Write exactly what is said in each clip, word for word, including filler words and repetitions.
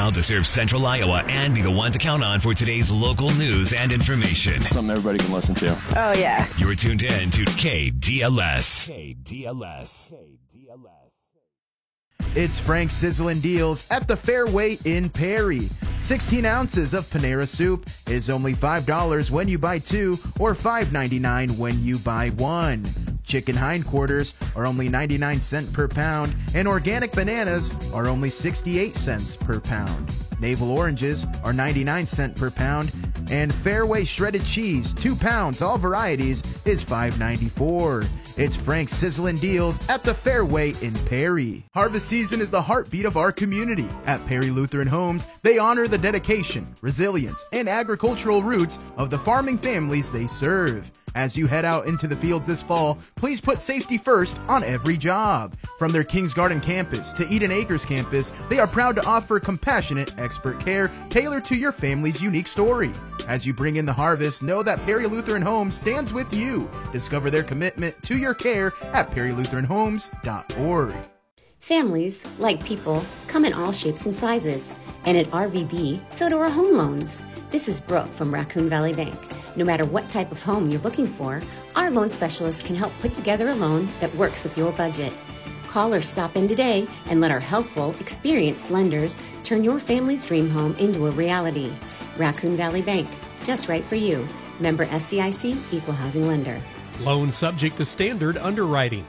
proud to serve Central Iowa and be the one to count on for today's local news and information. Something everybody can listen to. Oh, yeah. You're tuned in to K D L S. K D L S. K D L S. It's Frank's Sizzlin' Deals at the Fairway in Perry. sixteen ounces of Panera soup is only five dollars when you buy two or five ninety-nine when you buy one. Chicken hindquarters are only ninety-nine cents per pound, and organic bananas are only sixty-eight cents per pound. Navel oranges are ninety-nine cents per pound, and Fairway shredded cheese, two pounds, all varieties, is five ninety-four. It's Frank's Sizzlin' Deals at the Fairway in Perry. Harvest season is the heartbeat of our community. At Perry Lutheran Homes, they honor the dedication, resilience, and agricultural roots of the farming families they serve. As you head out into the fields this fall, please put safety first on every job. From their Kings Garden campus to Eden Acres campus, they are proud to offer compassionate, expert care tailored to your family's unique story. As you bring in the harvest, know that Perry Lutheran Homes stands with you. Discover their commitment to your care at perry lutheran homes dot org. Families, like people, come in all shapes and sizes. And at R V B, so do our home loans. This is Brooke from Raccoon Valley Bank. No matter what type of home you're looking for, our loan specialists can help put together a loan that works with your budget. Call or stop in today and let our helpful, experienced lenders turn your family's dream home into a reality. Raccoon Valley Bank, just right for you. Member F D I C, Equal Housing Lender. Loan subject to standard underwriting.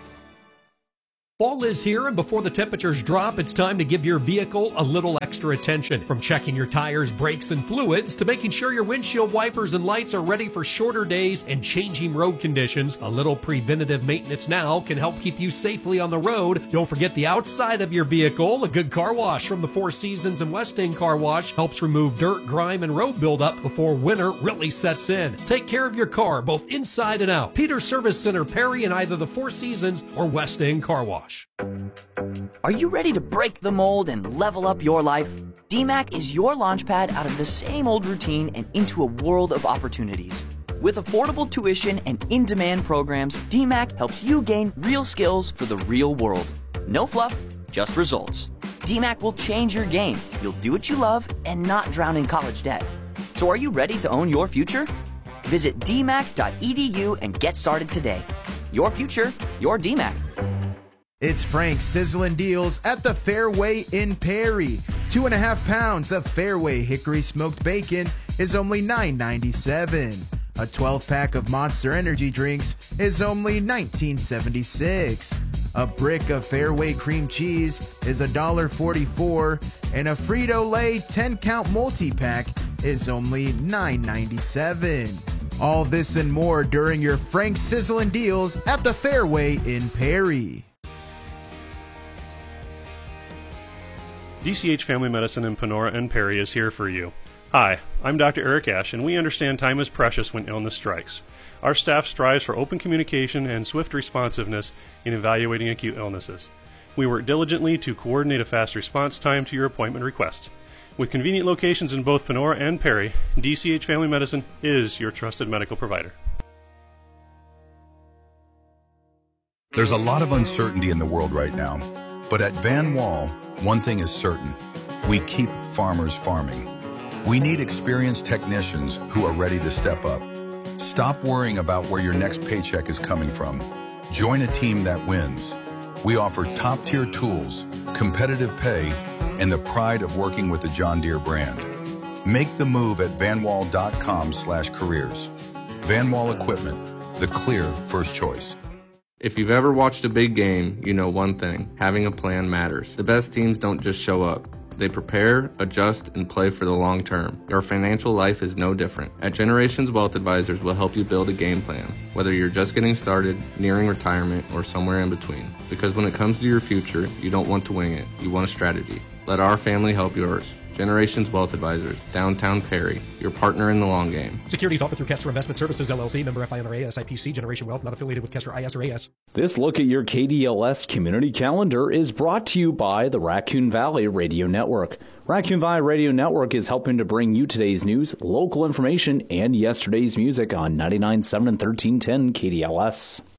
Fall is here, and before the temperatures drop, it's time to give your vehicle a little extra attention. From checking your tires, brakes, and fluids, to making sure your windshield wipers and lights are ready for shorter days and changing road conditions, a little preventative maintenance now can help keep you safely on the road. Don't forget the outside of your vehicle. A good car wash from the Four Seasons and West End Car Wash helps remove dirt, grime, and road buildup before winter really sets in. Take care of your car, both inside and out. Peters Service Center, Perry, in either the Four Seasons or West End Car Wash. Are you ready to break the mold and level up your life? D MAC is your launchpad out of the same old routine and into a world of opportunities. With affordable tuition and in-demand programs, D MAC helps you gain real skills for the real world. No fluff, just results. D MAC will change your game. You'll do what you love and not drown in college debt. So are you ready to own your future? Visit d mac dot e d u and get started today. Your future, your D MAC. It's Frank's Sizzlin' Deals at the Fairway in Perry. Two and a half pounds of Fairway hickory smoked bacon is only nine ninety-seven. A twelve pack of Monster Energy drinks is only nineteen seventy-six. A brick of Fairway cream cheese is one forty-four, and a Frito-Lay ten count multi-pack is only nine ninety-seven. All this and more during your Frank's Sizzlin' Deals at the Fairway in Perry. D C H Family Medicine in Panora and Perry is here for you. Hi, I'm Doctor Eric Ash, and we understand time is precious when illness strikes. Our staff strives for open communication and swift responsiveness in evaluating acute illnesses. We work diligently to coordinate a fast response time to your appointment request. With convenient locations in both Panora and Perry, D C H Family Medicine is your trusted medical provider. There's a lot of uncertainty in the world right now, but at Van Wall, one thing is certain: we keep farmers farming. We need experienced technicians who are ready to step up. Stop worrying about where your next paycheck is coming from. Join a team that wins. We offer top-tier tools, competitive pay, and the pride of working with the John Deere brand. Make the move at vanwall dot com slash careers. Van Wall Equipment, the clear first choice. If you've ever watched a big game, you know one thing: having a plan matters. The best teams don't just show up. They prepare, adjust, and play for the long term. Your financial life is no different. At Generations Wealth Advisors, we'll help you build a game plan, whether you're just getting started, nearing retirement, or somewhere in between. Because when it comes to your future, you don't want to wing it. You want a strategy. Let our family help yours. Generations Wealth Advisors, downtown Perry, your partner in the long game. Securities offered through Kester Investment Services, L L C, member FINRA, S I P C, Generation Wealth, not affiliated with Kester I S or A S. This look at your K D L S community calendar is brought to you by the Raccoon Valley Radio Network. Raccoon Valley Radio Network is helping to bring you today's news, local information, and yesterday's music on ninety-nine point seven and thirteen ten K D L S.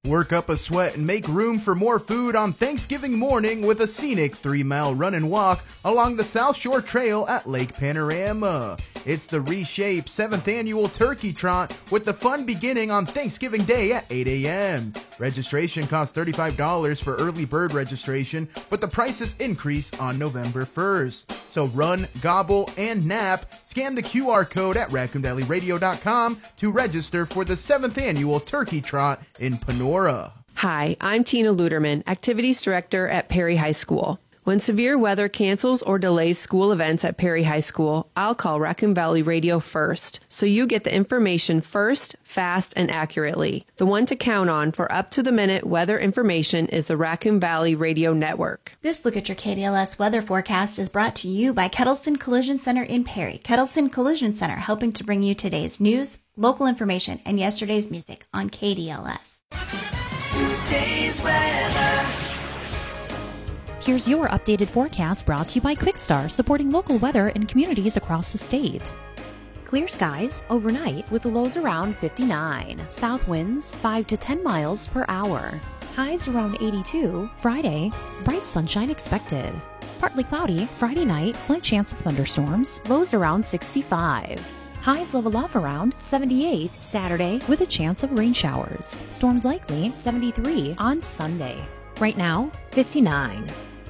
Work up a sweat and make room for more food on Thanksgiving morning with a scenic three-mile run and walk along the South Shore Trail at Lake Panorama. It's the Reshape seventh Annual Turkey Trot with the fun beginning on Thanksgiving Day at eight a.m. Registration costs thirty-five dollars for early bird registration, but the prices increase on November first. So run, gobble, and nap. Scan the Q R code at raccoon valley radio dot com to register for the seventh Annual Turkey Trot in Panora. Hi, I'm Tina Luderman, Activities Director at Perry High School. When severe weather cancels or delays school events at Perry High School, I'll call Raccoon Valley Radio first, so you get the information first, fast, and accurately. The one to count on for up-to-the-minute weather information is the Raccoon Valley Radio Network. This Look at Your K D L S weather forecast is brought to you by Kettleston Collision Center in Perry. Kettleston Collision Center, helping to bring you today's news, local information, and yesterday's music on K D L S. Today's weather. Here's your updated forecast brought to you by Quickstar, supporting local weather in communities across the state. Clear skies overnight with lows around fifty-nine. South winds five to ten miles per hour. Highs around eighty-two. Friday, bright sunshine expected. Partly cloudy Friday night, slight chance of thunderstorms. Lows around sixty-five. Highs level off around seventy-eight Saturday with a chance of rain showers. Storms likely seventy-three on Sunday. Right now, fifty-nine.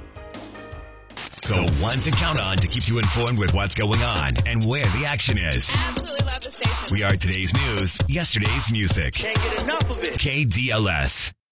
The one to count on to keep you informed with what's going on and where the action is. Absolutely love the station. We are today's news, yesterday's music. Can't get enough of it. K D L S.